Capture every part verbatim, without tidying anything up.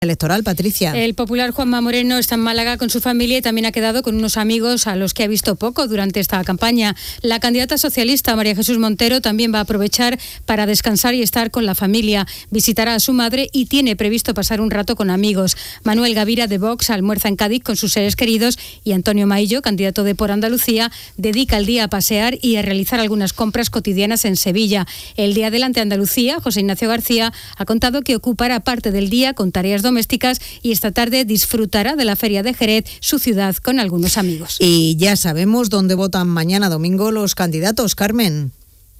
electoral, Patricia. El popular Juanma Moreno está en Málaga con su familia y también ha quedado con unos amigos a los que ha visto poco durante esta campaña. La candidata socialista María Jesús Montero también va a aprovechar para descansar y estar con la familia. Visitará a su madre y tiene previsto pasar un rato con amigos. Manuel Gavira de Vox almuerza en Cádiz con sus seres queridos y Antonio Maillo, candidato de Por Andalucía, dedica el día a pasear y a realizar algunas compras cotidianas en Sevilla. El de Adelante Andalucía, José Ignacio García, ha contado que ocupará parte del día con tareas domésticas domésticas y esta tarde disfrutará de la Feria de Jerez, su ciudad, con algunos amigos. Y ya sabemos dónde votan mañana domingo los candidatos, Carmen.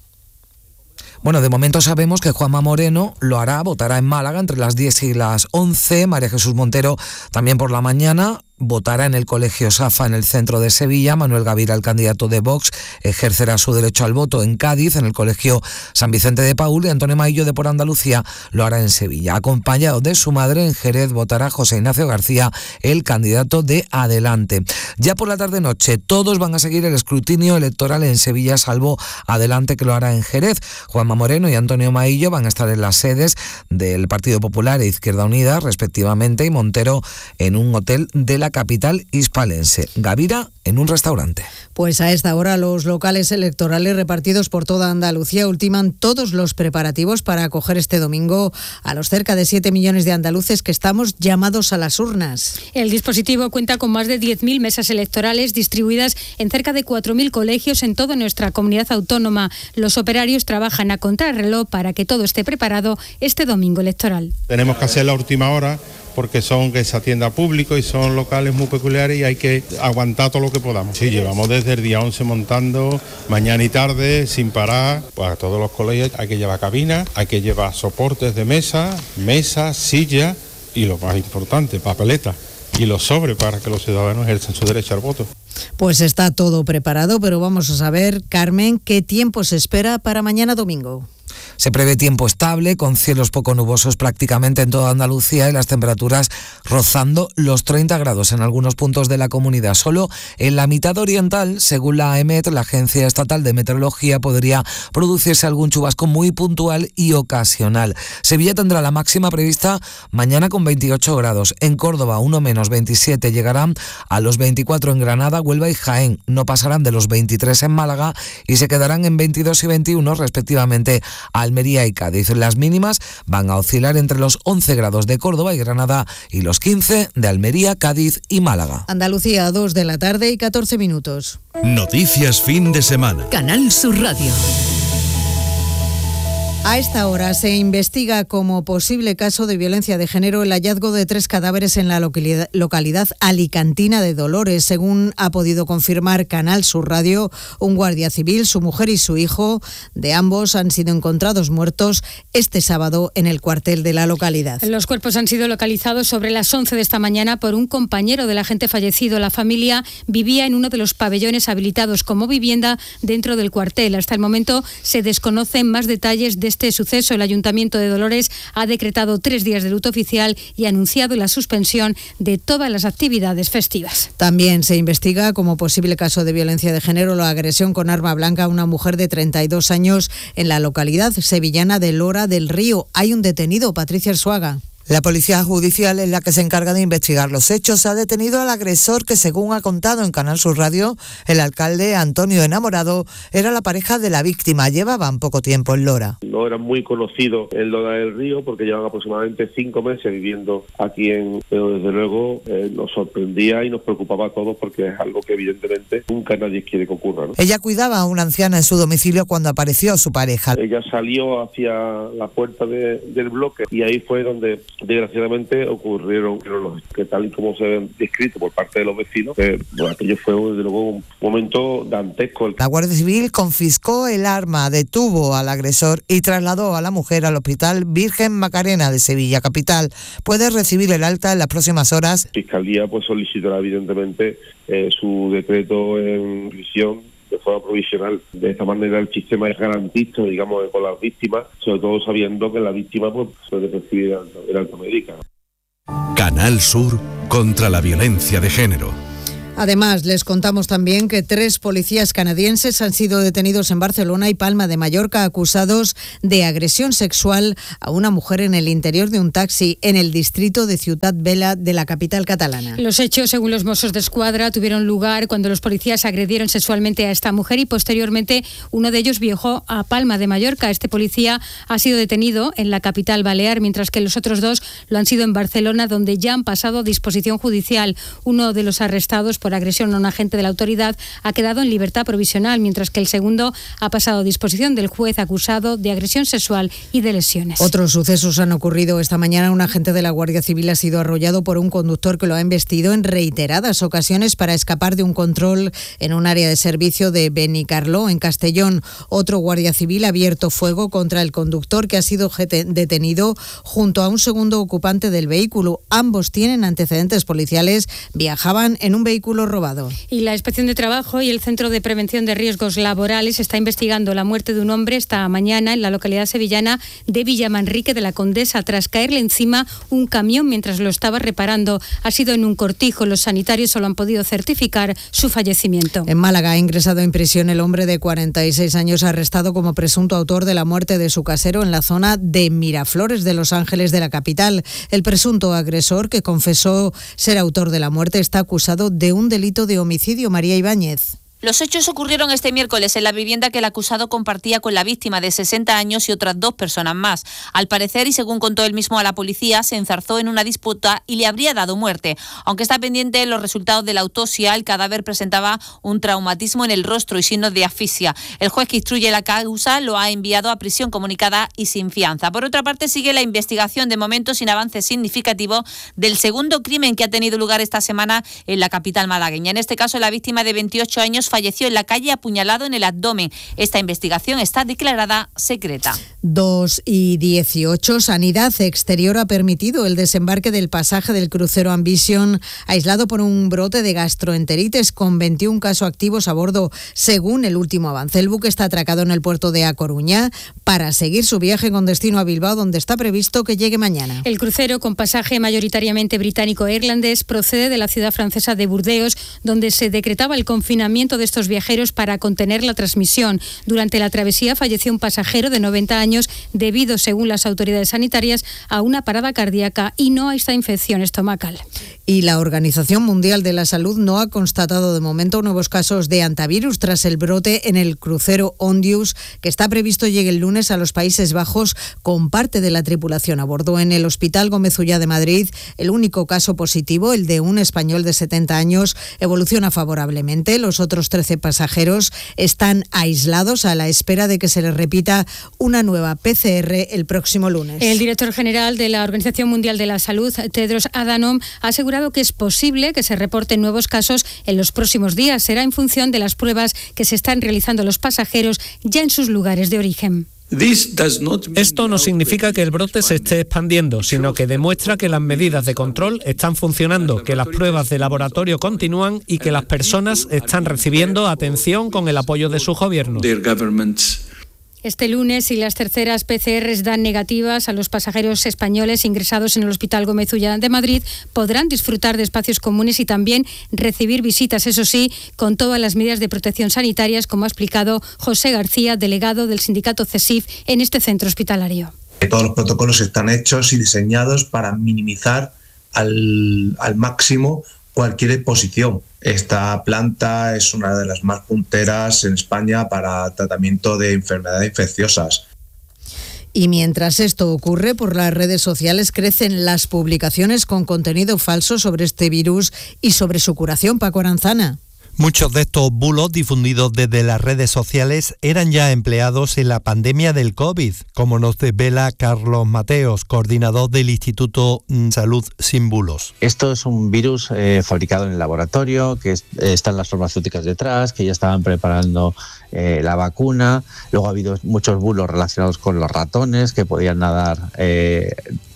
Bueno, de momento sabemos que Juanma Moreno lo hará, votará en Málaga entre las diez y las once, María Jesús Montero también por la mañana. Votará en el Colegio Safa en el centro de Sevilla. Manuel Gavira, el candidato de Vox, ejercerá su derecho al voto en Cádiz, en el Colegio San Vicente de Paúl, y Antonio Maillo de Por Andalucía lo hará en Sevilla. Acompañado de su madre, en Jerez votará José Ignacio García, el candidato de Adelante. Ya por la tarde-noche, todos van a seguir el escrutinio electoral en Sevilla, salvo Adelante, que lo hará en Jerez. Juanma Moreno y Antonio Maillo van a estar en las sedes del Partido Popular e Izquierda Unida, respectivamente, y Montero en un hotel de la capital hispalense. Gavira en un restaurante. Pues a esta hora los locales electorales repartidos por toda Andalucía ultiman todos los preparativos para acoger este domingo a los cerca de siete millones de andaluces que estamos llamados a las urnas. El dispositivo cuenta con más de diez mil mesas electorales distribuidas en cerca de cuatro mil colegios en toda nuestra comunidad autónoma. Los operarios trabajan a contrarreloj para que todo esté preparado este domingo electoral. Tenemos que hacer la última hora porque son que se atienda a público y son locales muy peculiares y hay que aguantar todo lo que podamos. Sí, llevamos desde el día once montando, mañana y tarde, sin parar. Pues a todos los colegios hay que llevar cabina, hay que llevar soportes de mesa, mesas, sillas y lo más importante, papeletas y los sobres para que los ciudadanos ejerzan su derecho al voto. Pues está todo preparado, pero vamos a saber, Carmen, ¿qué tiempo se espera para mañana domingo? Se prevé tiempo estable, con cielos poco nubosos prácticamente en toda Andalucía y las temperaturas rozando los treinta grados en algunos puntos de la comunidad. Solo en la mitad oriental, según la AEMET, la Agencia Estatal de Meteorología, podría producirse algún chubasco muy puntual y ocasional. Sevilla tendrá la máxima prevista mañana con veintiocho grados. En Córdoba, uno menos veintisiete, llegarán a los veinticuatro en Granada, Huelva y Jaén. No pasarán de los veintitrés en Málaga y se quedarán en veintidós y veintiuno respectivamente Almería y Cádiz. Las mínimas van a oscilar entre los once grados de Córdoba y Granada y los quince de Almería, Cádiz y Málaga. Andalucía, dos de la tarde y catorce minutos. Noticias fin de semana. Canal Sur Radio. A esta hora se investiga como posible caso de violencia de género el hallazgo de tres cadáveres en la localidad, localidad alicantina de Dolores. Según ha podido confirmar Canal Sur Radio, un guardia civil, su mujer y su hijo, de ambos han sido encontrados muertos este sábado en el cuartel de la localidad. Los cuerpos han sido localizados sobre las once de esta mañana por un compañero del agente fallecido. La familia vivía en uno de los pabellones habilitados como vivienda dentro del cuartel. Hasta el momento se desconocen más detalles de este suceso. El Ayuntamiento de Dolores ha decretado tres días de luto oficial y ha anunciado la suspensión de todas las actividades festivas. También se investiga como posible caso de violencia de género la agresión con arma blanca a una mujer de treinta y dos años en la localidad sevillana de Lora del Río. Hay un detenido, Patricia Arzuaga. La Policía Judicial es la que se encarga de investigar los hechos. Ha detenido al agresor que, según ha contado en Canal Sur Radio, el alcalde Antonio Enamorado era la pareja de la víctima. Llevaban poco tiempo en Lora. No eran muy conocidos en Lora del Río porque llevan aproximadamente cinco meses viviendo aquí en... Pero desde luego eh, nos sorprendía y nos preocupaba a todos porque es algo que evidentemente nunca nadie quiere que ocurra, ¿no? Ella cuidaba a una anciana en su domicilio cuando apareció su pareja. Ella salió hacia la puerta de, del bloque y ahí fue donde desgraciadamente ocurrieron los que tal y como se han descrito por parte de los vecinos, que bueno, aquello fue desde luego un momento dantesco. La Guardia Civil confiscó el arma, detuvo al agresor y trasladó a la mujer al Hospital Virgen Macarena de Sevilla capital. Puede recibir el alta en las próximas horas. La Fiscalía pues solicitará evidentemente eh, su decreto en prisión de forma provisional. De esta manera el sistema es garantista, digamos, con las víctimas, sobre todo sabiendo que la víctima pues, puede recibir el alta médica. Canal Sur contra la violencia de género. Además, les contamos también que tres policías canadienses han sido detenidos en Barcelona y Palma de Mallorca acusados de agresión sexual a una mujer en el interior de un taxi en el distrito de Ciutat Vella de la capital catalana. Los hechos, según los Mossos d'Esquadra, tuvieron lugar cuando los policías agredieron sexualmente a esta mujer y posteriormente uno de ellos viajó a Palma de Mallorca. Este policía ha sido detenido en la capital balear, mientras que los otros dos lo han sido en Barcelona, donde ya han pasado a disposición judicial. Uno de los arrestados por agresión a un agente de la autoridad ha quedado en libertad provisional, mientras que el segundo ha pasado a disposición del juez acusado de agresión sexual y de lesiones. Otros sucesos han ocurrido esta mañana. Un agente de la Guardia Civil ha sido arrollado por un conductor que lo ha embestido en reiteradas ocasiones para escapar de un control en un área de servicio de Benicarló, en Castellón. Otro guardia civil ha abierto fuego contra el conductor, que ha sido detenido junto a un segundo ocupante del vehículo. Ambos tienen antecedentes policiales, viajaban en un vehículo robado. Y la Inspección de Trabajo y el Centro de Prevención de Riesgos Laborales está investigando la muerte de un hombre esta mañana en la localidad sevillana de Villamanrique de la Condesa tras caerle encima un camión mientras lo estaba reparando. Ha sido en un cortijo. Los sanitarios solo han podido certificar su fallecimiento. En Málaga ha ingresado en prisión el hombre de cuarenta y seis años arrestado como presunto autor de la muerte de su casero en la zona de Miraflores de Los Ángeles de la capital. El presunto agresor, que confesó ser autor de la muerte, está acusado de un delito de homicidio. María Ibáñez. Los hechos ocurrieron este miércoles en la vivienda que el acusado compartía con la víctima de sesenta años y otras dos personas más. Al parecer, y según contó él mismo a la policía, se enzarzó en una disputa y le habría dado muerte. Aunque está pendiente los resultados de la autopsia, el cadáver presentaba un traumatismo en el rostro y signos de asfixia. El juez que instruye la causa lo ha enviado a prisión comunicada y sin fianza. Por otra parte, sigue la investigación, de momento sin avances significativos, del segundo crimen que ha tenido lugar esta semana en la capital malagueña. En este caso, la víctima de veintiocho años falleció en la calle apuñalado en el abdomen. Esta investigación está declarada secreta. dos y dieciocho. Sanidad Exterior ha permitido el desembarque del pasaje del crucero Ambition, aislado por un brote de gastroenteritis, con veintiún casos activos a bordo, según el último avance. El buque está atracado en el puerto de A Coruña para seguir su viaje con destino a Bilbao, donde está previsto que llegue mañana. El crucero, con pasaje mayoritariamente británico e irlandés, procede de la ciudad francesa de Burdeos, donde se decretaba el confinamiento de estos viajeros para contener la transmisión. Durante la travesía falleció un pasajero de noventa años debido, según las autoridades sanitarias, a una parada cardíaca y no a esta infección estomacal. Y la Organización Mundial de la Salud no ha constatado de momento nuevos casos de hantavirus tras el brote en el crucero Ondius, que está previsto llegue el lunes a los Países Bajos con parte de la tripulación a bordo. En el Hospital Gómez Ullá de Madrid, el único caso positivo, el de un español de setenta años, evoluciona favorablemente. Los otros trece pasajeros están aislados a la espera de que se les repita una nueva P C R el próximo lunes. El director general de la Organización Mundial de la Salud, Tedros Adhanom, ha asegurado que es posible que se reporten nuevos casos en los próximos días. Será en función de las pruebas que se están realizando los pasajeros ya en sus lugares de origen. Esto no significa que el brote se esté expandiendo, sino que demuestra que las medidas de control están funcionando, que las pruebas de laboratorio continúan y que las personas están recibiendo atención con el apoyo de sus gobiernos. Este lunes, si las terceras P C Rs dan negativas a los pasajeros españoles ingresados en el Hospital Gómez Ullá de Madrid, podrán disfrutar de espacios comunes y también recibir visitas, eso sí, con todas las medidas de protección sanitarias, como ha explicado José García, delegado del sindicato CESIF en este centro hospitalario. Todos los protocolos están hechos y diseñados para minimizar al, al máximo cualquier exposición. Esta planta es una de las más punteras en España para tratamiento de enfermedades infecciosas. Y mientras esto ocurre, por las redes sociales crecen las publicaciones con contenido falso sobre este virus y sobre su curación. Paco Aranzana. Muchos de estos bulos difundidos desde las redes sociales eran ya empleados en la pandemia del COVID, como nos desvela Carlos Mateos, coordinador del Instituto Salud Sin Bulos. Esto es un virus eh, fabricado en el laboratorio, que es, eh, están las farmacéuticas detrás, que ya estaban preparando eh, la vacuna. Luego ha habido muchos bulos relacionados con los ratones, que podían nadar eh,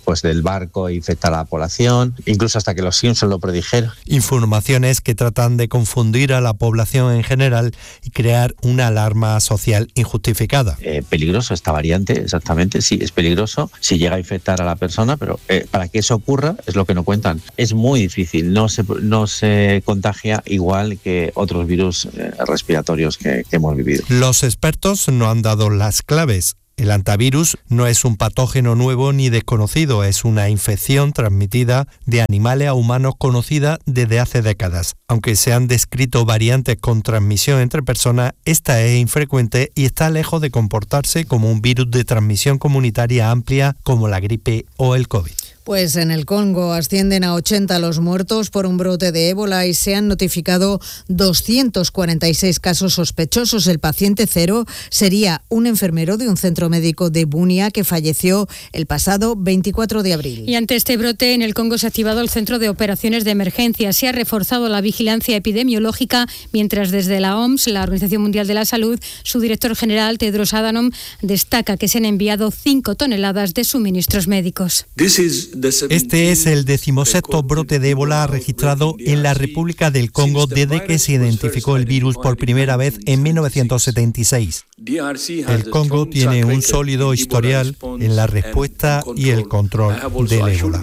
pues del barco e infectar a la población, incluso hasta que los Simpson lo predijeron. Informaciones que tratan de confundir a la población en general y crear una alarma social injustificada. Eh, peligroso esta variante, exactamente, sí, es peligroso si llega a infectar a la persona, pero eh, para que eso ocurra es lo que no cuentan. Es muy difícil, no se, no se contagia igual que otros virus eh, respiratorios que, que hemos vivido. Los expertos no han dado las claves. El hantavirus no es un patógeno nuevo ni desconocido, es una infección transmitida de animales a humanos conocida desde hace décadas. Aunque se han descrito variantes con transmisión entre personas, esta es infrecuente y está lejos de comportarse como un virus de transmisión comunitaria amplia como la gripe o el COVID. Pues en el Congo ascienden a ochenta los muertos por un brote de ébola y se han notificado doscientos cuarenta y seis casos sospechosos. El paciente cero sería un enfermero de un centro médico de Bunia que falleció el pasado veinticuatro de abril. Y ante este brote en el Congo se ha activado el Centro de Operaciones de Emergencia. Se ha reforzado la vigilancia epidemiológica, mientras desde la O M S, la Organización Mundial de la Salud, su director general, Tedros Adhanom, destaca que se han enviado cinco toneladas de suministros médicos. Este es el decimosexto brote de ébola registrado en la República del Congo desde que se identificó el virus por primera vez en mil novecientos setenta y seis. El Congo tiene un sólido historial en la respuesta y el control del ébola.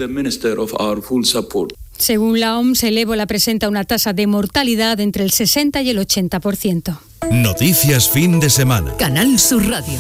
Según la O M S, el ébola presenta una tasa de mortalidad entre el sesenta y el ochenta por ciento. Noticias fin de semana. Canal Sur Radio.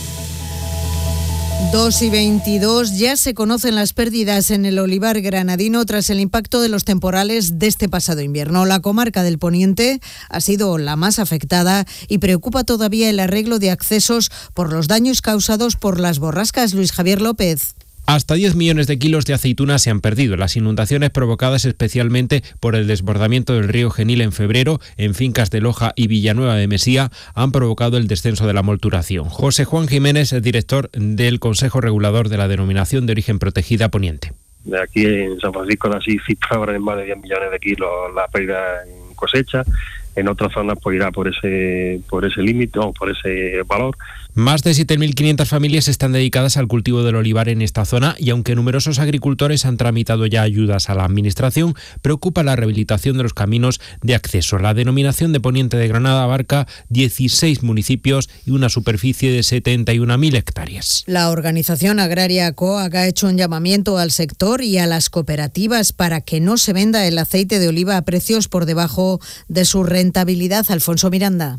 dos y veintidós, ya se conocen las pérdidas en el olivar granadino tras el impacto de los temporales de este pasado invierno. La comarca del Poniente ha sido la más afectada y preocupa todavía el arreglo de accesos por los daños causados por las borrascas. Luis Javier López. Hasta diez millones de kilos de aceitunas se han perdido. Las inundaciones provocadas especialmente por el desbordamiento del río Genil en febrero en fincas de Loja y Villanueva de Mesía han provocado el descenso de la molturación. José Juan Jiménez es director del Consejo Regulador de la Denominación de Origen Protegida Poniente. Aquí en San Francisco de Asís cifra en más de diez millones de kilos la pérdida en cosecha. En otras zonas pues irá por ese por ese límite o por ese valor. Más de siete mil quinientas familias están dedicadas al cultivo del olivar en esta zona y aunque numerosos agricultores han tramitado ya ayudas a la administración, preocupa la rehabilitación de los caminos de acceso. La denominación de Poniente de Granada abarca dieciséis municipios y una superficie de setenta y una mil hectáreas. La organización agraria COAG ha hecho un llamamiento al sector y a las cooperativas para que no se venda el aceite de oliva a precios por debajo de su rentabilidad. Alfonso Miranda.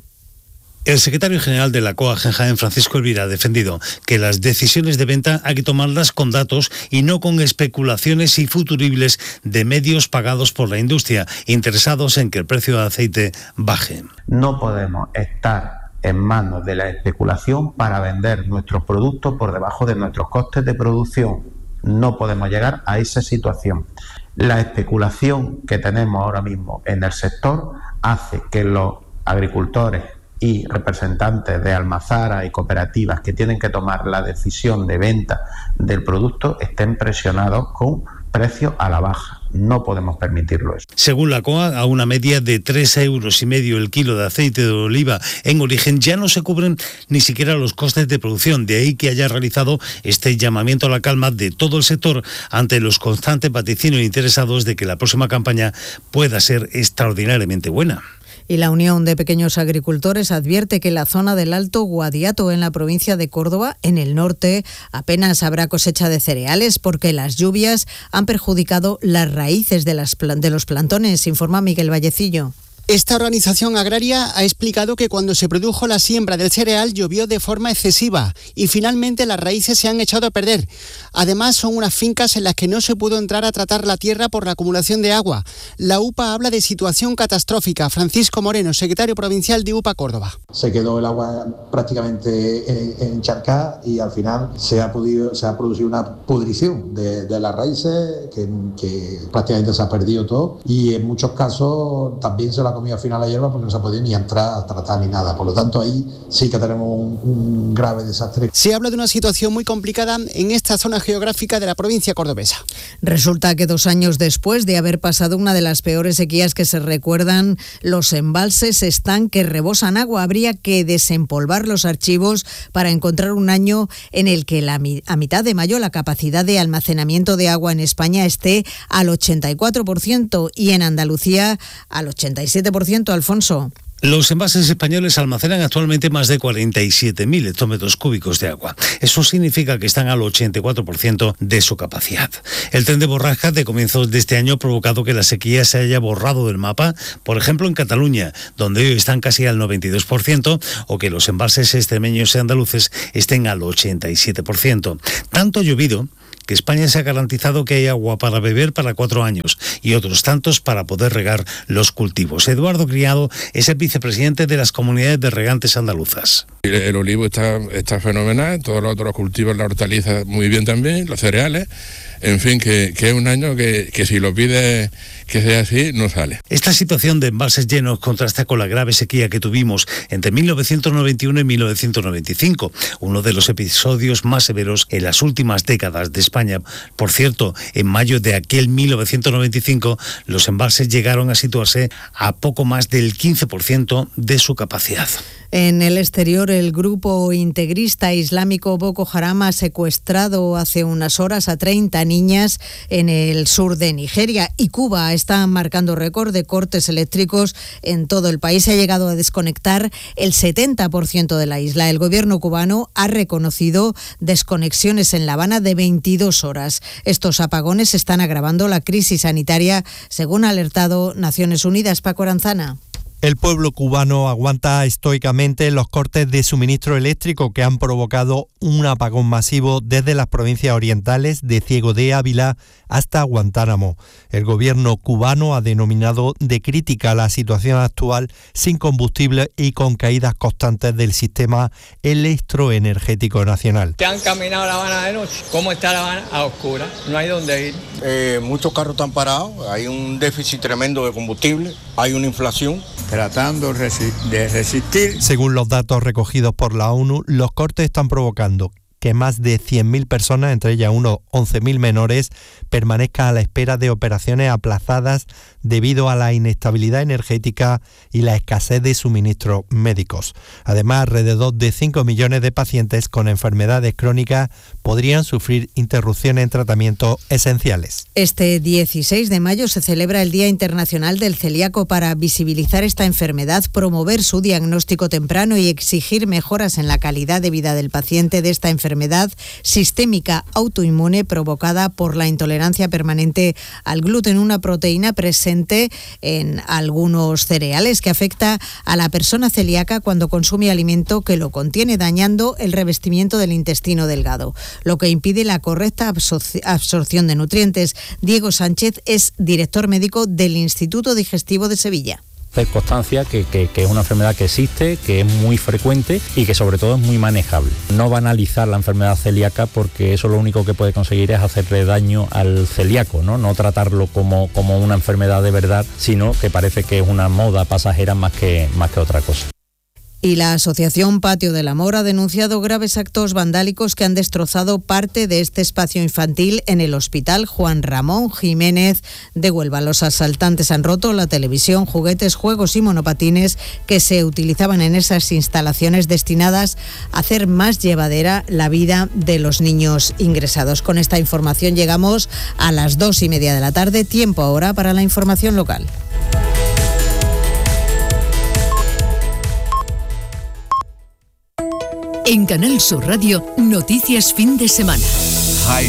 El secretario general de la COAG en Jaén, Francisco Elvira, ha defendido que las decisiones de venta hay que tomarlas con datos y no con especulaciones y futuribles de medios pagados por la industria, interesados en que el precio del aceite baje. No podemos estar en manos de la especulación para vender nuestros productos por debajo de nuestros costes de producción. No podemos llegar a esa situación. La especulación que tenemos ahora mismo en el sector hace que los agricultores y representantes de almazaras y cooperativas que tienen que tomar la decisión de venta del producto estén presionados con precios a la baja. No podemos permitirlo eso. Según la COAG, a una media de tres euros y medio el kilo de aceite de oliva en origen ya no se cubren ni siquiera los costes de producción. De ahí que haya realizado este llamamiento a la calma de todo el sector ante los constantes vaticinios interesados de que la próxima campaña pueda ser extraordinariamente buena. Y la Unión de Pequeños Agricultores advierte que la zona del Alto Guadiato, en la provincia de Córdoba, en el norte, apenas habrá cosecha de cereales porque las lluvias han perjudicado las raíces de, las, de los plantones, informa Miguel Vallecillo. Esta organización agraria ha explicado que cuando se produjo la siembra del cereal llovió de forma excesiva y finalmente las raíces se han echado a perder. Además, son unas fincas en las que no se pudo entrar a tratar la tierra por la acumulación de agua. La U P A habla de situación catastrófica. Francisco Moreno, secretario provincial de U P A Córdoba. Se quedó el agua prácticamente encharcada y al final se ha podido se ha producido una pudrición de, de las raíces que, que prácticamente se ha perdido todo y en muchos casos también se lo ha comido al final la hierba porque no se ha podido ni entrar a tratar ni nada. Por lo tanto, ahí sí que tenemos un, un grave desastre. Se habla de una situación muy complicada en esta zona geográfica de la provincia cordobesa. Resulta que dos años después de haber pasado una de las peores sequías que se recuerdan, los embalses están que rebosan agua. Habría que desempolvar los archivos para encontrar un año en el que la, a mitad de mayo la capacidad de almacenamiento de agua en España esté al ochenta y cuatro por ciento y en Andalucía al ochenta y siete por ciento, Alfonso. Los embalses españoles almacenan actualmente más de cuarenta y siete mil hectómetros cúbicos de agua. Eso significa que están al ochenta y cuatro por ciento de su capacidad. El tren de borrasca de comienzos de este año ha provocado que la sequía se haya borrado del mapa, por ejemplo en Cataluña, donde hoy están casi al noventa y dos por ciento, o que los embalses extremeños y andaluces estén al ochenta y siete por ciento. Tanto ha llovido que España se ha garantizado que hay agua para beber para cuatro años y otros tantos para poder regar los cultivos. Eduardo Criado es el vicepresidente de las comunidades de regantes andaluzas. El, el olivo está, está fenomenal, todos los otros cultivos, la hortaliza muy bien también, los cereales. En fin, que, que es un año que, que si lo pide que sea así, no sale. Esta situación de embalses llenos contrasta con la grave sequía que tuvimos entre mil novecientos noventa y uno y mil novecientos noventa y cinco, uno de los episodios más severos en las últimas décadas de España. Por cierto, en mayo de aquel mil novecientos noventa y cinco, los embalses llegaron a situarse a poco más del quince por ciento de su capacidad. En el exterior, el grupo integrista islámico Boko Haram ha secuestrado hace unas horas a treinta niñas en el sur de Nigeria, y Cuba está marcando récord de cortes eléctricos en todo el país. Se ha llegado a desconectar el setenta por ciento de la isla. El gobierno cubano ha reconocido desconexiones en La Habana de veintidós horas. Estos apagones están agravando la crisis sanitaria, según ha alertado Naciones Unidas. Paco Aranzana. El pueblo cubano aguanta estoicamente los cortes de suministro eléctrico que han provocado un apagón masivo desde las provincias orientales de Ciego de Ávila hasta Guantánamo. El gobierno cubano ha denominado de crítica la situación actual sin combustible y con caídas constantes del sistema electroenergético nacional. ¿Te han caminado La Habana de noche? ¿Cómo está La Habana? A oscuras, no hay dónde ir. Eh, muchos carros están parados, hay un déficit tremendo de combustible, hay una inflación. Tratando de resistir. Según los datos recogidos por la ONU, los cortes están provocando que más de cien mil personas, entre ellas unos once mil menores, permanezcan a la espera de operaciones aplazadas debido a la inestabilidad energética y la escasez de suministros médicos. Además, alrededor de cinco millones de pacientes con enfermedades crónicas podrían sufrir interrupciones en tratamientos esenciales. Este dieciséis de mayo se celebra el Día Internacional del Celíaco para visibilizar esta enfermedad, promover su diagnóstico temprano y exigir mejoras en la calidad de vida del paciente de esta enfermedad sistémica autoinmune provocada por la intolerancia permanente al gluten, una proteína presente en algunos cereales que afecta a la persona celíaca cuando consume alimento que lo contiene, dañando el revestimiento del intestino delgado, lo que impide la correcta absor- absorción de nutrientes. Diego Sánchez es director médico del Instituto Digestivo de Sevilla. Hacer constancia que, que, que es una enfermedad que existe, que es muy frecuente y que sobre todo es muy manejable. No banalizar la enfermedad celíaca, porque eso lo único que puede conseguir es hacerle daño al celíaco, ¿no? No tratarlo como, como una enfermedad de verdad, sino que parece que es una moda pasajera más que, más que otra cosa. Y la Asociación Patio del Amor ha denunciado graves actos vandálicos que han destrozado parte de este espacio infantil en el Hospital Juan Ramón Jiménez de Huelva. Los asaltantes han roto la televisión, juguetes, juegos y monopatines que se utilizaban en esas instalaciones destinadas a hacer más llevadera la vida de los niños ingresados. Con esta información llegamos a las dos y media de la tarde. Tiempo ahora para la información local. En Canal Sur Radio, Noticias Fin de Semana. Jaén.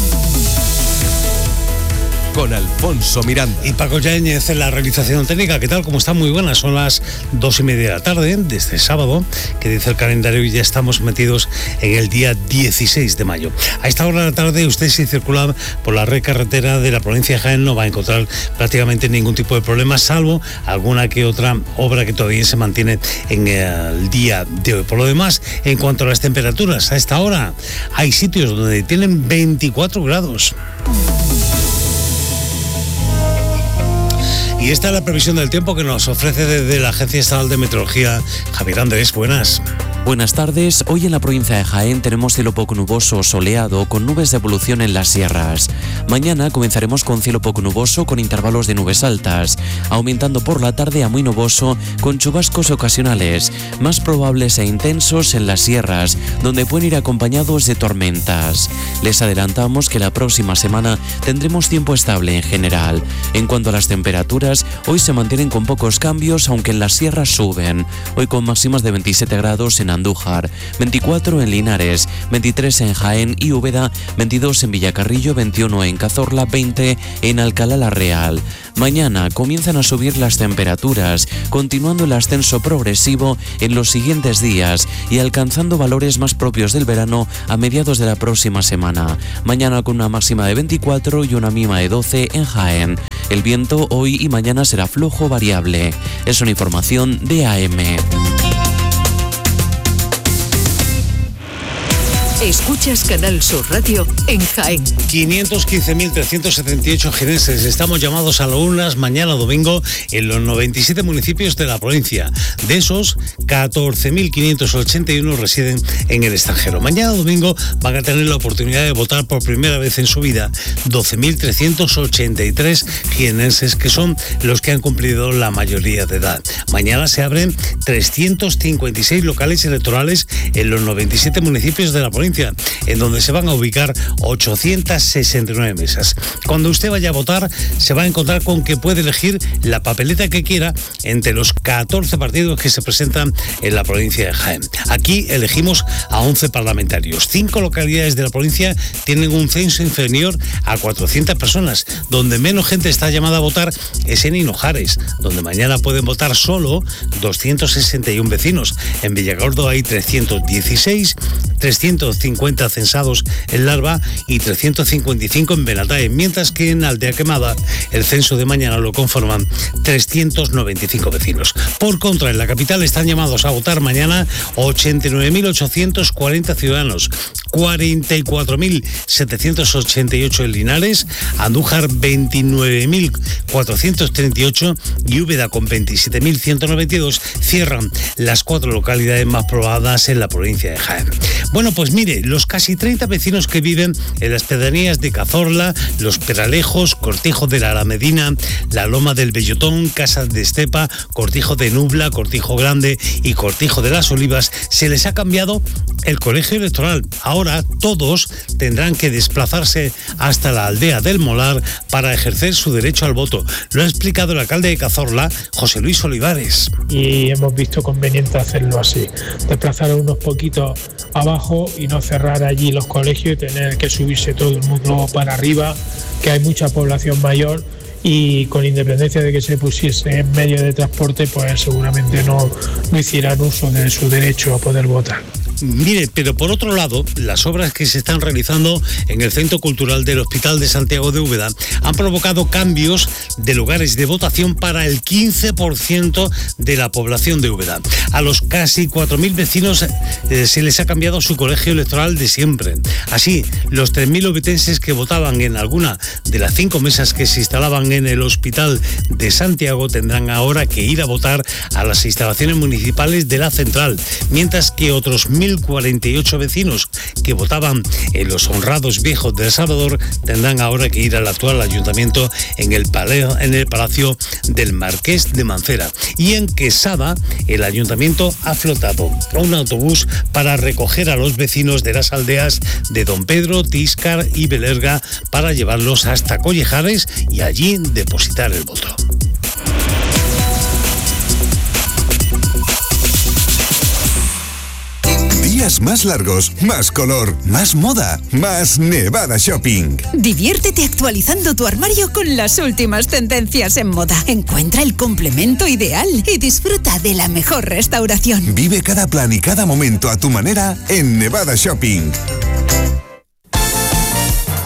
Con Alfonso Miranda. Y Paco Yáñez en la realización técnica. ¿Qué tal? ¿Cómo está? Muy buenas. Son las dos y media de la tarde de este sábado, que dice el calendario, y ya estamos metidos en el día dieciséis de mayo. A esta hora de la tarde, usted, si circula por la red carretera de la provincia de Jaén, no va a encontrar prácticamente ningún tipo de problema, salvo alguna que otra obra que todavía se mantiene en el día de hoy. Por lo demás, en cuanto a las temperaturas, a esta hora hay sitios donde tienen veinticuatro grados. Y Y esta es la previsión del tiempo que nos ofrece desde la Agencia Estatal de Meteorología. Javier Andrés, buenas. Buenas tardes. Hoy en la provincia de Jaén tenemos cielo poco nuboso, soleado, con nubes de evolución en las sierras. Mañana comenzaremos con cielo poco nuboso, con intervalos de nubes altas, aumentando por la tarde a muy nuboso, con chubascos ocasionales, más probables e intensos en las sierras, donde pueden ir acompañados de tormentas. Les adelantamos que la próxima semana tendremos tiempo estable en general. En cuanto a las temperaturas, hoy se mantienen con pocos cambios, aunque en las sierras suben. Hoy con máximas de veintisiete grados en Andújar, veinticuatro en Linares, veintitrés en Jaén y Úbeda, veintidós en Villacarrillo, veintiuno en Cazorla, veinte en Alcalá la Real. Mañana comienzan a subir las temperaturas, continuando el ascenso progresivo en los siguientes días y alcanzando valores más propios del verano a mediados de la próxima semana. Mañana con una máxima de veinticuatro y una mínima de doce en Jaén. El viento hoy y mañana será flojo variable. Es una información de A M. Escuchas Canal Sur Radio en Jaén. quinientos quince mil trescientos setenta y ocho jienenses estamos llamados a las urnas mañana domingo en los noventa y siete municipios de la provincia. De esos, catorce mil quinientos ochenta y uno residen en el extranjero. Mañana domingo van a tener la oportunidad de votar por primera vez en su vida doce mil trescientos ochenta y tres jienenses, que son los que han cumplido la mayoría de edad. Mañana se abren trescientos cincuenta y seis locales electorales en los noventa y siete municipios de la provincia, en donde se van a ubicar ochocientas sesenta y nueve mesas. Cuando usted vaya a votar, se va a encontrar con que puede elegir la papeleta que quiera entre los catorce partidos que se presentan en la provincia de Jaén. Aquí elegimos a once parlamentarios. Cinco localidades de la provincia tienen un censo inferior a cuatrocientas personas. Donde menos gente está llamada a votar es en Hinojares, donde mañana pueden votar solo doscientos sesenta y uno vecinos. En Villargordo hay trescientos dieciséis, trescientos cincuenta censados en Larva y trescientos cincuenta y cinco en Benatae, mientras que en Aldea Quemada el censo de mañana lo conforman trescientos noventa y cinco vecinos. Por contra, en la capital están llamados a votar mañana ochenta y nueve mil ochocientos cuarenta ciudadanos, cuarenta y cuatro mil setecientos ochenta y ocho en Linares, Andújar veintinueve mil cuatrocientos treinta y ocho y Úbeda con veintisiete mil ciento noventa y dos cierran las cuatro localidades más pobladas en la provincia de Jaén. Bueno, pues mire, los casi treinta vecinos que viven en las pedanías de Cazorla, Los Peralejos, Cortijo de la Alamedina, La Loma del Bellotón, Casas de Estepa, Cortijo de Nubla, Cortijo Grande y Cortijo de las Olivas, se les ha cambiado el colegio electoral. Ahora todos tendrán que desplazarse hasta la aldea del Molar para ejercer su derecho al voto. Lo ha explicado el alcalde de Cazorla, José Luis Olivares. Y hemos visto conveniente hacerlo así, desplazar unos poquitos abajo y no cerrar allí los colegios y tener que subirse todo el mundo para arriba, que hay mucha población mayor y con independencia de que se pusiese en medio de transporte, pues seguramente no, no hicieran uso de su derecho a poder votar. Mire, pero por otro lado, las obras que se están realizando en el Centro Cultural del Hospital de Santiago de Úbeda han provocado cambios de lugares de votación para el quince por ciento de la población de Úbeda. A los casi cuatro mil vecinos eh, se les ha cambiado su colegio electoral de siempre. Así, los tres mil obetenses que votaban en alguna de las cinco mesas que se instalaban en el Hospital de Santiago tendrán ahora que ir a votar a las instalaciones municipales de la central, mientras que otros mil cuarenta y ocho vecinos que votaban en los honrados viejos de El Salvador tendrán ahora que ir al actual ayuntamiento en el, paleo, en el Palacio del Marqués de Mancera. Y en Quesada, el ayuntamiento ha flotado un autobús para recoger a los vecinos de las aldeas de Don Pedro, Tíscar y Belerga para llevarlos hasta Collejares y allí depositar el voto. Días más largos, más color, más moda, más Nevada Shopping. Diviértete actualizando tu armario con las últimas tendencias en moda. Encuentra el complemento ideal y disfruta de la mejor restauración. Vive cada plan y cada momento a tu manera en Nevada Shopping.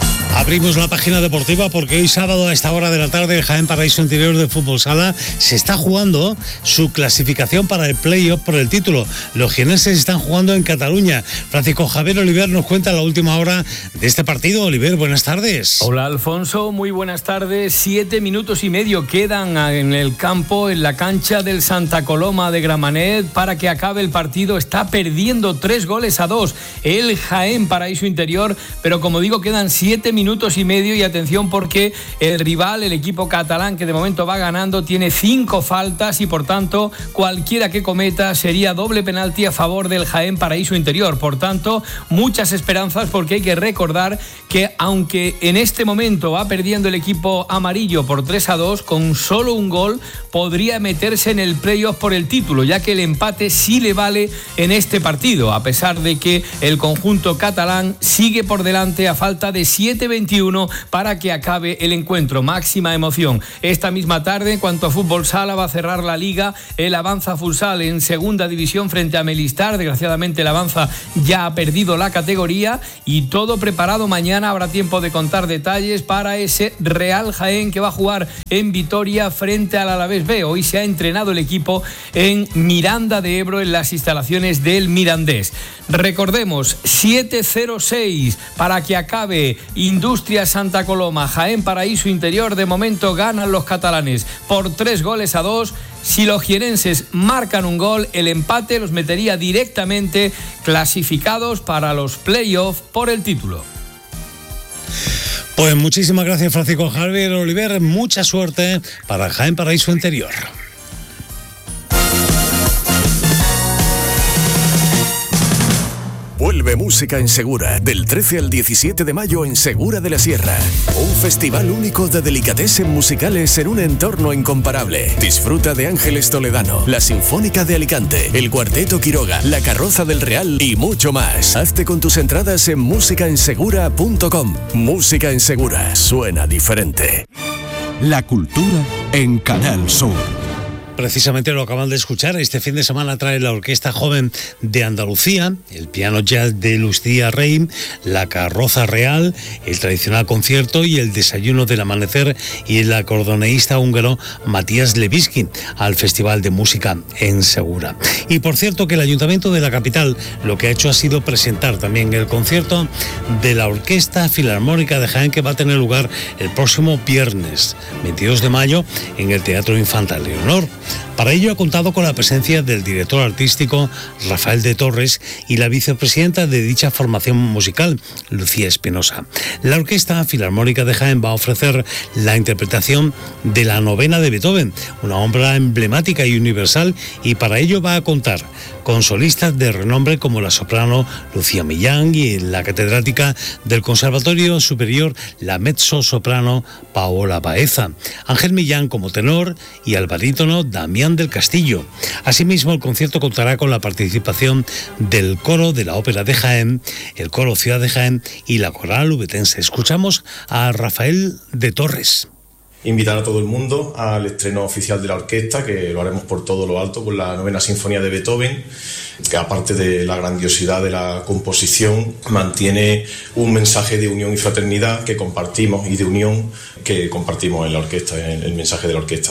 Abrimos la página deportiva porque hoy sábado a esta hora de la tarde el Jaén Paraíso Interior de Fútbol Sala se está jugando su clasificación para el play-off por el título. Los jienenses están jugando en Cataluña. Francisco Javier Oliver nos cuenta la última hora de este partido. Oliver, buenas tardes. Hola Alfonso, muy buenas tardes. Siete minutos y medio quedan en el campo, en la cancha del Santa Coloma de Gramenet para que acabe el partido. Está perdiendo tres goles a dos el Jaén Paraíso Interior, pero como digo quedan siete minutos minutos y medio y atención porque el rival, el equipo catalán que de momento va ganando, tiene cinco faltas y por tanto cualquiera que cometa sería doble penalti a favor del Jaén Paraíso Interior. Por tanto, muchas esperanzas porque hay que recordar que aunque en este momento va perdiendo el equipo amarillo por tres a dos, con solo un gol podría meterse en el playoff por el título, ya que el empate sí le vale en este partido, a pesar de que el conjunto catalán sigue por delante a falta de siete veintiuno para que acabe el encuentro. Máxima emoción. Esta misma tarde, en cuanto a fútbol sala, va a cerrar la liga el Avanza Futsal en segunda división frente a Melistar. Desgraciadamente el Avanza ya ha perdido la categoría y todo preparado. Mañana habrá tiempo de contar detalles para ese Real Jaén que va a jugar en Vitoria frente al Alavés B. Hoy se ha entrenado el equipo en Miranda de Ebro en las instalaciones del Mirandés. Recordemos, siete cero seis para que acabe Industria Santa Coloma, Jaén Paraíso Interior. De momento ganan los catalanes por tres goles a dos. Si los jienenses marcan un gol, el empate los metería directamente clasificados para los playoffs por el título. Pues muchísimas gracias, Francisco Javier Oliver. Mucha suerte para Jaén Paraíso Interior. Vuelve Música en Segura, del trece al diecisiete de mayo en Segura de la Sierra. Un festival único de delicatessen musicales en un entorno incomparable. Disfruta de Ángeles Toledano, la Sinfónica de Alicante, el Cuarteto Quiroga, la Carroza del Real y mucho más. Hazte con tus entradas en música en segura punto com. Música en Segura, suena diferente. La cultura en Canal Sur. Precisamente lo acaban de escuchar. Este fin de semana trae la Orquesta Joven de Andalucía, el piano jazz de Lucía Rey, la Carroza Real, el tradicional concierto y el desayuno del amanecer y el acordeonista húngaro Matías Levinsky al Festival de Música en Segura. Y por cierto que el Ayuntamiento de la capital lo que ha hecho ha sido presentar también el concierto de la Orquesta Filarmónica de Jaén que va a tener lugar el próximo viernes veintidós de mayo en el Teatro Infanta Leonor. Para ello ha contado con la presencia del director artístico Rafael de Torres y la vicepresidenta de dicha formación musical, Lucía Espinosa. La Orquesta Filarmónica de Jaén va a ofrecer la interpretación de la novena de Beethoven, una obra emblemática y universal, y para ello va a contar con solistas de renombre como la soprano Lucía Millán y la catedrática del Conservatorio Superior, la mezzo-soprano Paola Baeza, Ángel Millán como tenor y al barítono Damián del Castillo. Asimismo, el concierto contará con la participación del coro de la Ópera de Jaén, el coro Ciudad de Jaén y la coral ubetense. Escuchamos a Rafael de Torres. Invitar a todo el mundo al estreno oficial de la orquesta, que lo haremos por todo lo alto con la novena sinfonía de Beethoven, que aparte de la grandiosidad de la composición, mantiene un mensaje de unión y fraternidad que compartimos y de unión que compartimos en la orquesta, en el mensaje de la orquesta.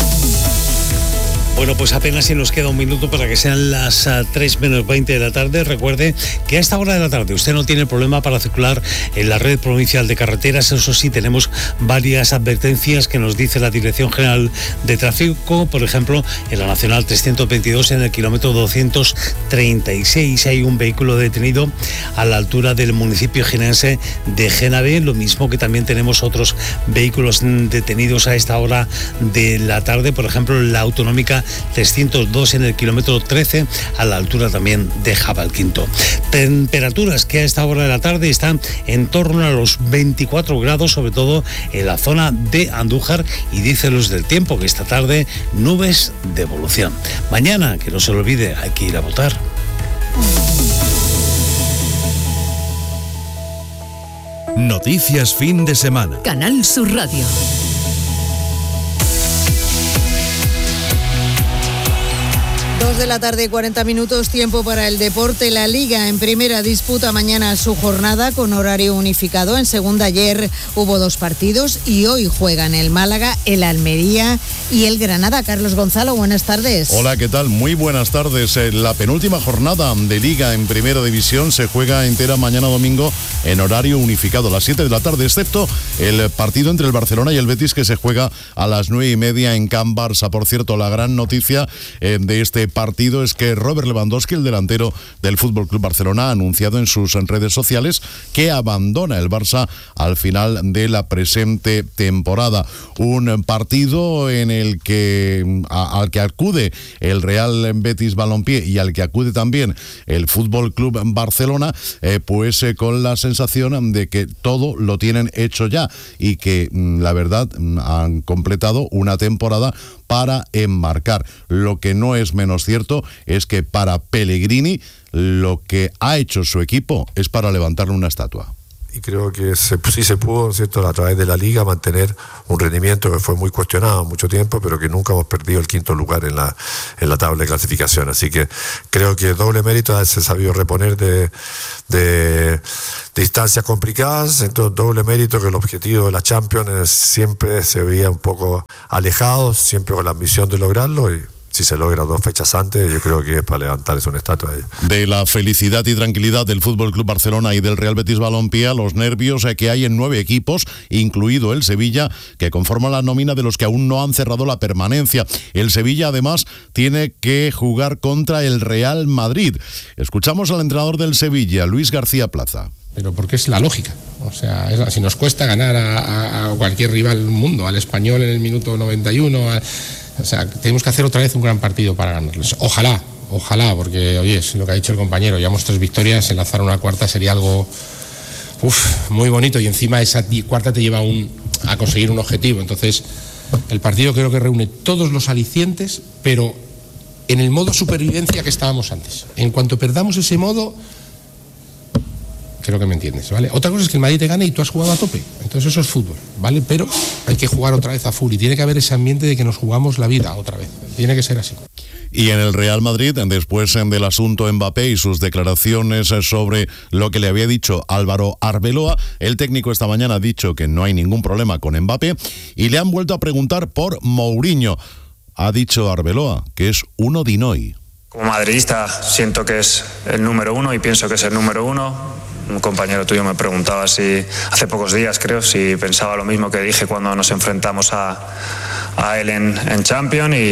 Bueno, pues apenas si nos queda un minuto para que sean las uh, tres menos veinte de la tarde. Recuerde que a esta hora de la tarde usted no tiene problema para circular en la red provincial de carreteras. Eso sí, tenemos varias advertencias que nos dice la Dirección General de Tráfico. Por ejemplo, en la Nacional trescientos veintidós, en el kilómetro doscientos treinta y seis, hay un vehículo detenido a la altura del municipio jienense de Génave. Lo mismo que también tenemos otros vehículos detenidos a esta hora de la tarde. Por ejemplo, la autonómica trescientos dos en el kilómetro trece, a la altura también de Jabalquinto. Temperaturas que a esta hora de la tarde están en torno a los veinticuatro grados, sobre todo en la zona de Andújar, y dice los del tiempo que esta tarde nubes de evolución. Mañana, que no se lo olvide, hay que ir a votar. Noticias fin de semana. Canal Sur Radio. Dos de la tarde, cuarenta minutos, tiempo para el deporte. La Liga en primera disputa mañana su jornada con horario unificado. En segunda ayer hubo dos partidos y hoy juegan el Málaga, el Almería y el Granada. Carlos Gonzalo, buenas tardes. Hola, ¿qué tal? Muy buenas tardes. La penúltima jornada de Liga en primera división se juega entera mañana domingo en horario unificado a las siete de la tarde, excepto el partido entre el Barcelona y el Betis que se juega a las nueve y media en Can Barça. Por cierto, la gran noticia eh, de este partido es que Robert Lewandowski, el delantero del F C Barcelona, ha anunciado en sus redes sociales que abandona el Barça al final de la presente temporada. Un partido en el que a, al que acude el Real Betis Balompié y al que acude también el F C Barcelona, eh, pues eh, con la sensación de que todo lo tienen hecho ya y que la verdad han completado una temporada para enmarcar. Lo que no es menos cierto es que para Pellegrini lo que ha hecho su equipo es para levantarle una estatua. Y creo que se, sí se pudo, ¿cierto?, a través de la Liga mantener un rendimiento que fue muy cuestionado mucho tiempo, pero que nunca hemos perdido el quinto lugar en la, en la tabla de clasificación. Así que creo que doble mérito haberse sabido reponer de, de, de instancias complicadas, entonces doble mérito que el objetivo de la Champions siempre se veía un poco alejado, siempre con la ambición de lograrlo, y si se logra dos fechas antes, yo creo que es para levantarse una estatua de ellos. De la felicidad y tranquilidad del F C Barcelona y del Real Betis Balompié, los nervios que hay en nueve equipos, incluido el Sevilla, que conforman la nómina de los que aún no han cerrado la permanencia. El Sevilla, además, tiene que jugar contra el Real Madrid. Escuchamos al entrenador del Sevilla, Luis García Plaza. Pero porque es la lógica, o sea, es, si nos cuesta ganar a, a, a cualquier rival del mundo, al Español en el minuto noventa y uno, a, o sea, tenemos que hacer otra vez un gran partido para ganarles. Ojalá, ojalá, porque, oye, es lo que ha dicho el compañero, llevamos tres victorias, enlazar una cuarta sería algo uf, muy bonito, y encima esa cuarta te lleva un, a conseguir un objetivo. Entonces, el partido creo que reúne todos los alicientes, pero en el modo supervivencia que estábamos antes. En cuanto perdamos ese modo, creo que me entiendes, ¿vale? Otra cosa es que el Madrid te gane y tú has jugado a tope, entonces eso es fútbol, ¿vale? Pero hay que jugar otra vez a full y tiene que haber ese ambiente de que nos jugamos la vida otra vez, tiene que ser así. Y en el Real Madrid, después del asunto Mbappé y sus declaraciones sobre lo que le había dicho Álvaro Arbeloa, el técnico esta mañana ha dicho que no hay ningún problema con Mbappé y le han vuelto a preguntar por Mourinho. Ha dicho Arbeloa que es uno di noi. Como madridista siento que es el número uno y pienso que es el número uno. Un compañero tuyo me preguntaba si, hace pocos días creo, si pensaba lo mismo que dije cuando nos enfrentamos a, a él en, en Champions y,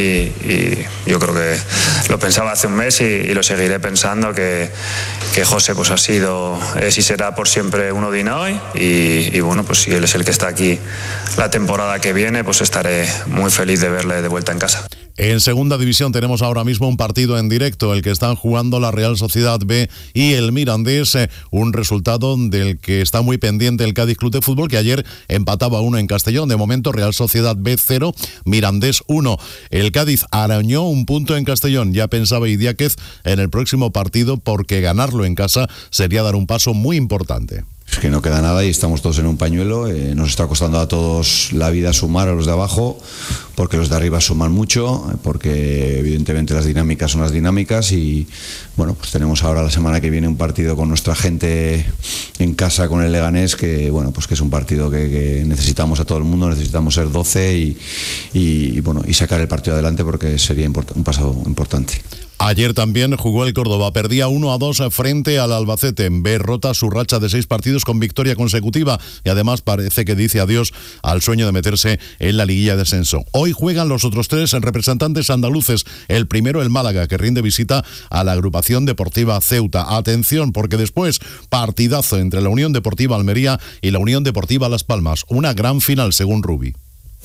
y yo creo que lo pensaba hace un mes y, y lo seguiré pensando, que, que José pues ha sido, es y será por siempre uno di noi y, y bueno, pues si él es el que está aquí la temporada que viene, pues estaré muy feliz de verle de vuelta en casa. En segunda división tenemos ahora mismo un partido en directo, el que están jugando la Real Sociedad B y el Mirandés, eh, un resultado del que está muy pendiente el Cádiz Club de Fútbol, que ayer empataba uno en Castellón. De momento Real Sociedad B cero, Mirandés uno. El Cádiz arañó un punto en Castellón, ya pensaba Idiáquez en el próximo partido, porque ganarlo en casa sería dar un paso muy importante. Es que no queda nada y estamos todos en un pañuelo. Eh, nos está costando a todos la vida sumar a los de abajo, porque los de arriba suman mucho, porque evidentemente las dinámicas son las dinámicas y bueno, pues tenemos ahora la semana que viene un partido con nuestra gente en casa con el Leganés, que bueno, pues que es un partido que, que necesitamos a todo el mundo, necesitamos ser doce y, y, y bueno, y sacar el partido adelante, porque sería import- un paso importante. Ayer también jugó el Córdoba, perdía uno a dos frente al Albacete. Ve rota su racha de seis partidos con victoria consecutiva y además parece que dice adiós al sueño de meterse en la liguilla de ascenso. Hoy juegan los otros tres representantes andaluces. El primero, el Málaga, que rinde visita a la agrupación deportiva Ceuta. Atención, porque después partidazo entre la Unión Deportiva Almería y la Unión Deportiva Las Palmas. Una gran final, según Rubi.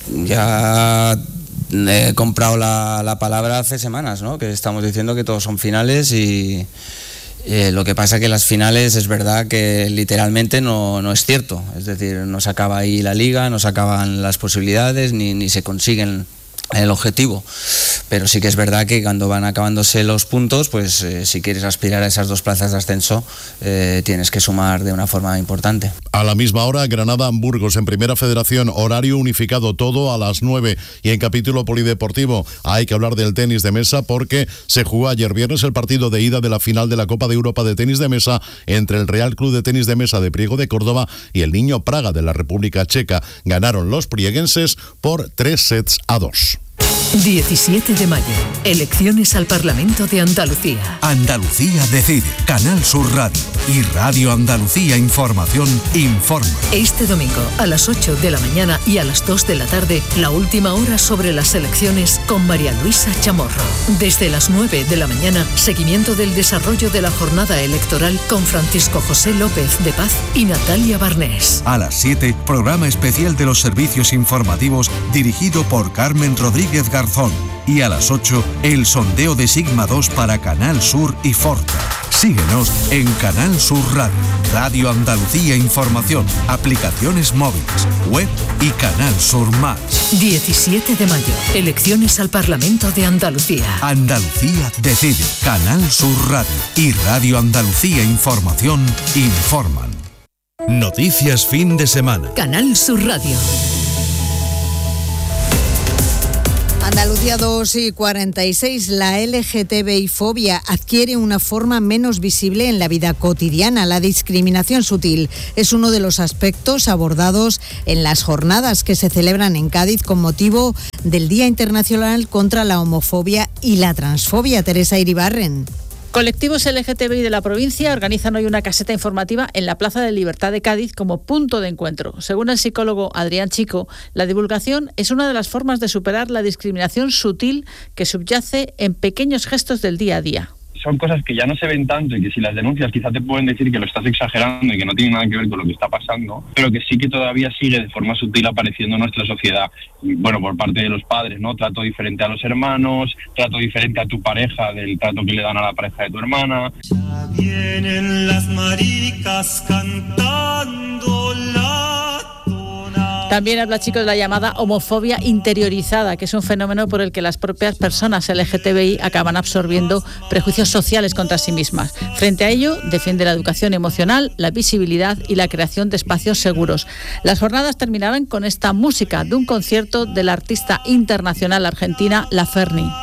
Ya he comprado la, la palabra hace semanas, ¿no? Que estamos diciendo que todos son finales y eh, lo que pasa que las finales es verdad que literalmente no, no es cierto. Es decir, no se acaba ahí la liga, no se acaban las posibilidades ni, ni se consiguen el objetivo, pero sí que es verdad que cuando van acabándose los puntos, pues eh, si quieres aspirar a esas dos plazas de ascenso, eh, tienes que sumar de una forma importante. A la misma hora, Granada-Burgos en Primera Federación, horario unificado, todo a las nueve. Y en capítulo polideportivo hay que hablar del tenis de mesa porque se jugó ayer viernes el partido de ida de la final de la Copa de Europa de tenis de mesa entre el Real Club de Tenis de Mesa de Priego de Córdoba y el Niño Praga de la República Checa. Ganaron los prieguenses por tres sets a dos. diecisiete de mayo, elecciones al Parlamento de Andalucía. Andalucía decide. Canal Sur Radio y Radio Andalucía Información informa. Este domingo a las ocho de la mañana y a las dos de la tarde, la última hora sobre las elecciones con María Luisa Chamorro. Desde las nueve de la mañana, seguimiento del desarrollo de la jornada electoral con Francisco José López de Paz y Natalia Barnés. A las siete, programa especial de los servicios informativos dirigido por Carmen Rodríguez Garzón. Y a las ocho, el sondeo de Sigma dos para Canal Sur y Forta. Síguenos en Canal Sur Radio, Radio Andalucía Información, aplicaciones móviles, web y Canal Sur Más. diecisiete de mayo, elecciones al Parlamento de Andalucía. Andalucía decide. Canal Sur Radio y Radio Andalucía Información informan. Noticias fin de semana. Canal Sur Radio. Andalucía dos y cuarenta y seis, la L G T B I fobia adquiere una forma menos visible en la vida cotidiana. La discriminación sutil es uno de los aspectos abordados en las jornadas que se celebran en Cádiz con motivo del Día Internacional contra la Homofobia y la Transfobia. Teresa Iribarren. Colectivos L G T B I de la provincia organizan hoy una caseta informativa en la Plaza de Libertad de Cádiz como punto de encuentro. Según el psicólogo Adrián Chico, la divulgación es una de las formas de superar la discriminación sutil que subyace en pequeños gestos del día a día. Son cosas que ya no se ven tanto y que si las denuncias quizá te pueden decir que lo estás exagerando y que no tiene nada que ver con lo que está pasando, pero que sí que todavía sigue de forma sutil apareciendo en nuestra sociedad. Y bueno, por parte de los padres, ¿no? Trato diferente a los hermanos, trato diferente a tu pareja del trato que le dan a la pareja de tu hermana. Ya vienen las maricas cantando la... También habla Chico de la llamada homofobia interiorizada, que es un fenómeno por el que las propias personas L G T B I acaban absorbiendo prejuicios sociales contra sí mismas. Frente a ello, defiende la educación emocional, la visibilidad y la creación de espacios seguros. Las jornadas terminarán con esta música de un concierto de la artista internacional argentina La Ferni.